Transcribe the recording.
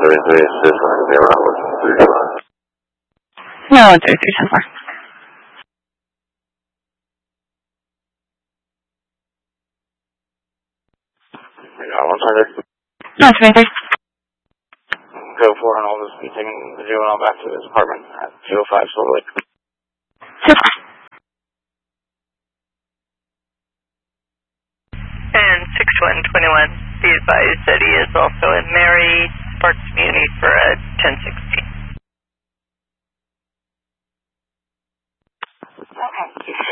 No, 3310 No, it's 23. Go for and I'll just be taking the juvenile back to his apartment at 205 Silver Lake. And 6121, be advised that he is also in Mary Sparks Muni for a 1016. Okay.